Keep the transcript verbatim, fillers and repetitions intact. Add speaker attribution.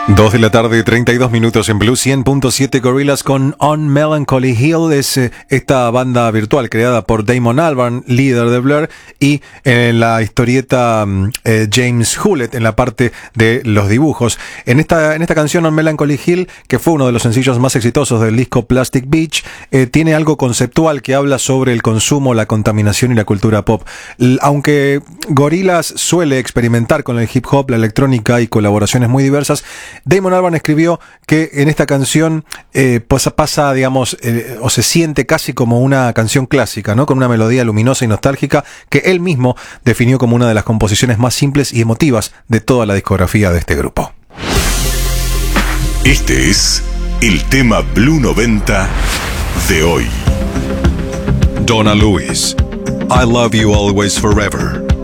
Speaker 1: Dos de la tarde, treinta y dos minutos en Blue cien punto siete. Gorillaz con On Melancholy Hill es eh, esta banda virtual creada por Damon Albarn, líder de Blur, y en la historieta eh, James Hewlett en la parte de los dibujos. En esta, en esta canción On Melancholy Hill, que fue uno de los sencillos más exitosos del disco Plastic Beach, eh, tiene algo conceptual que habla sobre el consumo, la contaminación y la cultura pop. L- aunque Gorillaz suele experimentar con el hip hop, la electrónica y colaboraciones muy diversas, Damon Albarn escribió que en esta canción eh, pasa, pasa, digamos, eh, o se siente casi como una canción clásica, ¿no? Con una melodía luminosa y nostálgica que él mismo definió como una de las composiciones más simples y emotivas de toda la discografía de este grupo.
Speaker 2: Este es el tema Blue noventa de hoy.
Speaker 1: Donna Lewis, I Love You Always Forever.